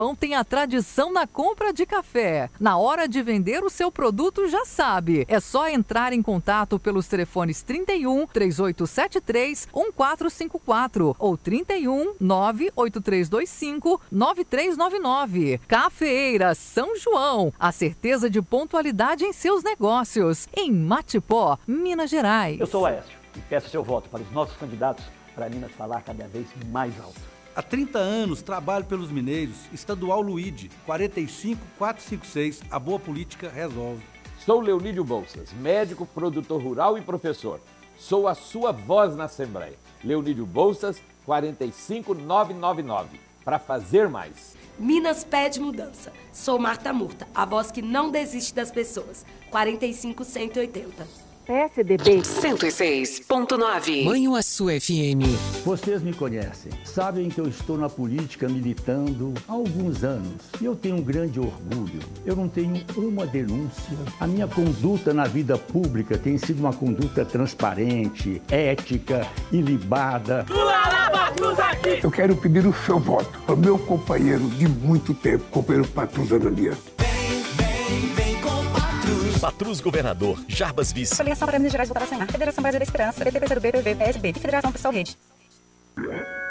Tem a tradição na compra de café. Na hora de vender o seu produto, já sabe. É só entrar em contato pelos telefones 31 3873 1454 ou 31 98325 9399. Cafeeira São João. A certeza de pontualidade em seus negócios. Em Matipó, Minas Gerais. Eu sou o Aécio e peço seu voto para os nossos candidatos para Minas falar cada vez mais alto. Há 30 anos trabalho pelos mineiros. Estadual Luíde, 45456. A boa política resolve. Sou Leonídio Bolsas, médico, produtor rural e professor. Sou a sua voz na Assembleia. Leonídio Bolsas, 45999. Para fazer mais. Minas pede mudança. Sou Marta Murta, a voz que não desiste das pessoas. 45180. PSDB 106.9. Manhuaçu FM. Vocês me conhecem, sabem que eu estou na política militando há alguns anos. E eu tenho um grande orgulho. Eu não tenho uma denúncia. A minha conduta na vida pública tem sido uma conduta transparente, ética, ilibada. Eu quero pedir o seu voto ao meu companheiro de muito tempo, companheiro Patrus Ananias. Patrus Governador, Jarbas Vice. Federação para Minas Gerais votar a Senado. Federação Brasileira da Esperança, PT, PCdoB, PV, PSB e Federação Pessoal Rede.